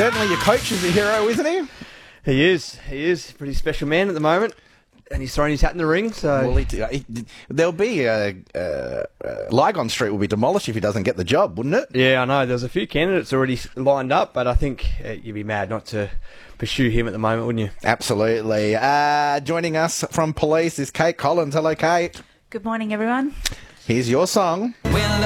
certainly your coach is a hero, isn't he? He is a pretty special man at the moment, and he's throwing his hat in the ring. So Well, there'll be Lygon Street will be demolished if he doesn't get the job, wouldn't it? yeah, I know there's a few candidates already lined up, but I think you'd be mad not to pursue him at the moment, wouldn't you? Absolutely. Joining us from police is Kate Collins. Hello, Kate. Good morning, everyone. Here's your song.